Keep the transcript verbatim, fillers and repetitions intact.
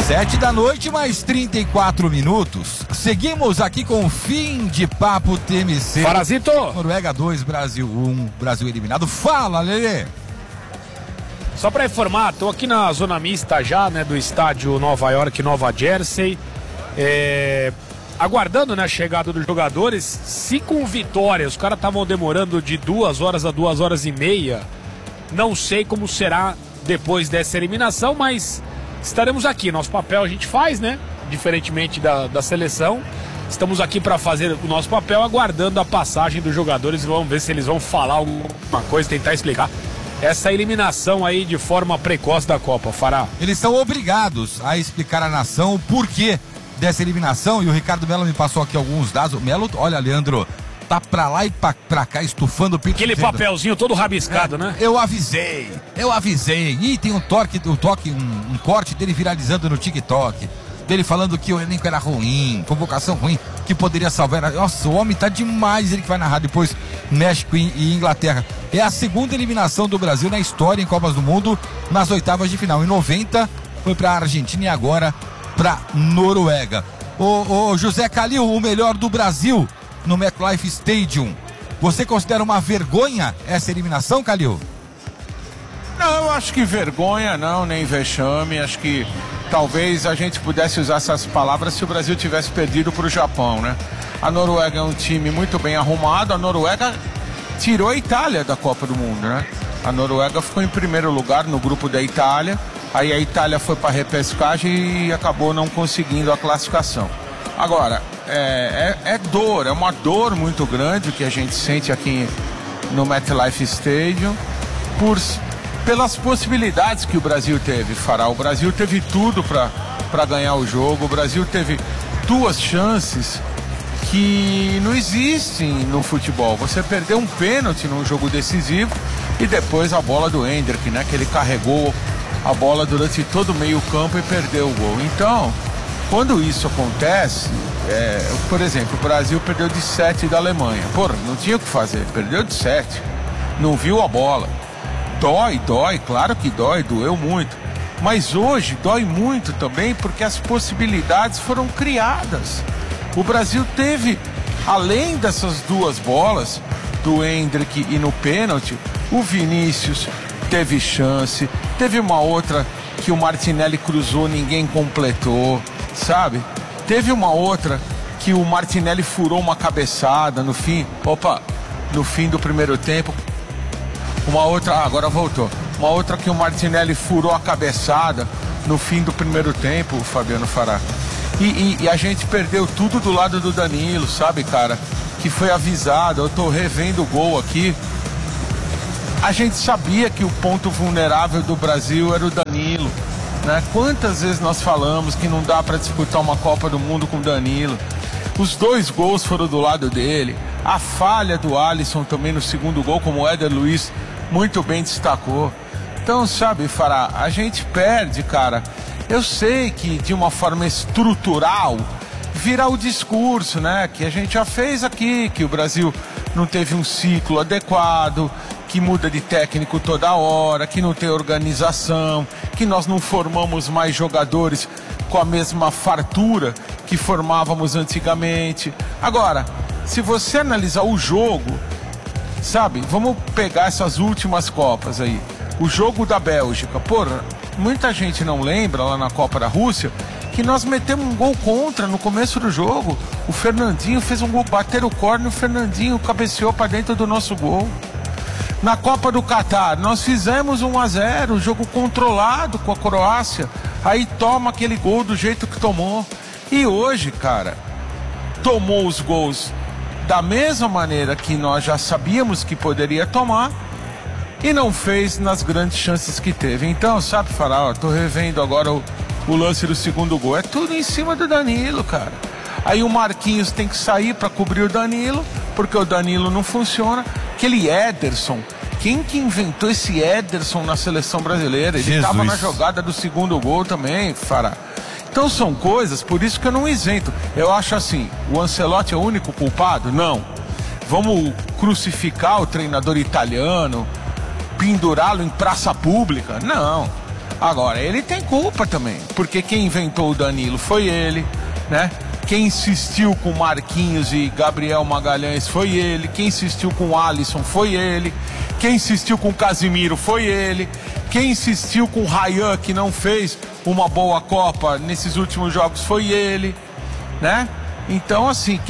Sete da noite, mais trinta e quatro minutos. Seguimos aqui com o fim de papo T M C. Parasito! Noruega dois, Brasil um, Brasil eliminado. Fala, Lelê! Só pra informar, tô aqui na zona mista já, né, do estádio Nova York, Nova Jersey. É... Aguardando, né, a chegada dos jogadores. Se com vitória, os caras estavam demorando de duas horas a duas horas e meia. Não sei como será depois dessa eliminação, mas estaremos aqui. Nosso papel a gente faz, né? Diferentemente da, da seleção. Estamos aqui para fazer o nosso papel, aguardando a passagem dos jogadores. Vamos ver se eles vão falar alguma coisa, tentar explicar essa eliminação aí de forma precoce da Copa, Fará. Eles são obrigados a explicar à nação o porquê dessa eliminação, e o Ricardo Melo me passou aqui alguns dados. O Melo, olha, Leandro, tá pra lá e pra, pra cá estufando o pinto. Aquele dizendo, papelzinho todo rabiscado, é, né? Eu avisei, eu avisei. E tem um toque, um, toque um, um corte dele viralizando no TikTok, dele falando que o elenco era ruim, convocação ruim, que poderia salvar. Nossa, o homem tá demais, ele que vai narrar depois México e, e Inglaterra. É a segunda eliminação do Brasil na história em Copas do Mundo, nas oitavas de final. Em noventa foi pra Argentina e agora pra Noruega. Ô, ô José Calil, o melhor do Brasil no MetLife Stadium. Você considera uma vergonha essa eliminação, Calil? Não, eu acho que vergonha não, nem vexame. Acho que talvez a gente pudesse usar essas palavras se o Brasil tivesse perdido para o Japão, né? A Noruega é um time muito bem arrumado. A Noruega tirou a Itália da Copa do Mundo, né? A Noruega ficou em primeiro lugar no grupo da Itália. Aí a Itália foi para a repescagem e acabou não conseguindo a classificação. Agora, é, é, é dor, é uma dor muito grande que a gente sente aqui no MetLife Stadium por, pelas possibilidades que o Brasil teve, Fará. O Brasil teve tudo para ganhar o jogo. O Brasil teve duas chances que não existem no futebol. Você perdeu um pênalti num jogo decisivo e depois a bola do Hendrick, né, que ele carregou a bola durante todo o meio campo e perdeu o gol. Então, quando isso acontece, é, por exemplo, o Brasil perdeu de sete da Alemanha. Porra, não tinha o que fazer, perdeu de sete. Não viu a bola. Dói, dói, claro que dói, doeu muito. Mas hoje dói muito também porque as possibilidades foram criadas. O Brasil teve, além dessas duas bolas, do Hendrick e no pênalti, o Vinícius teve chance, teve uma outra que o Martinelli cruzou, ninguém completou, sabe? Teve uma outra que o Martinelli furou uma cabeçada no fim, opa, no fim do primeiro tempo. Uma outra, ah, agora voltou. Uma outra que o Martinelli furou a cabeçada no fim do primeiro tempo, o Fabiano Fará. E, e, e a gente perdeu tudo do lado do Danilo, sabe, cara? Que foi avisado, eu tô revendo o gol aqui. A gente sabia que o ponto vulnerável do Brasil era o Danilo, né? Quantas vezes nós falamos que não dá para disputar uma Copa do Mundo com o Danilo? Os dois gols foram do lado dele. A falha do Alisson também no segundo gol, como o Éder Luiz muito bem destacou. Então, sabe, Fará, a gente perde, cara. Eu sei que de uma forma estrutural vira o discurso, né? Que a gente já fez aqui, que o Brasil não teve um ciclo adequado, que muda de técnico toda hora, que não tem organização, que nós não formamos mais jogadores com a mesma fartura que formávamos antigamente. Agora, se você analisar o jogo, sabe, vamos pegar essas últimas Copas aí. O jogo da Bélgica, porra, muita gente não lembra lá na Copa da Rússia que nós metemos um gol contra no começo do jogo. O Fernandinho fez um gol, bateram o córner e o Fernandinho cabeceou para dentro do nosso gol. Na Copa do Catar, nós fizemos um a zero, jogo controlado com a Croácia. Aí toma aquele gol do jeito que tomou. E hoje, cara, tomou os gols da mesma maneira que nós já sabíamos que poderia tomar e não fez nas grandes chances que teve. Então, sabe, Fará, tô revendo agora o, o lance do segundo gol. É tudo em cima do Danilo, cara. Aí o Marquinhos tem que sair para cobrir o Danilo, porque o Danilo não funciona. Aquele Ederson, quem que inventou esse Ederson na seleção brasileira? Ele estava na jogada do segundo gol também, Fará. Então são coisas, por isso que eu não isento. Eu acho assim, o Ancelotti é o único culpado? Não. Vamos crucificar o treinador italiano, pendurá-lo em praça pública? Não. Agora, ele tem culpa também, porque quem inventou o Danilo foi ele, né? Quem insistiu com Marquinhos e Gabriel Magalhães foi ele. Quem insistiu com Alisson foi ele. Quem insistiu com Casimiro foi ele. Quem insistiu com Ryan, que não fez uma boa Copa nesses últimos jogos, foi ele, né? Então, assim...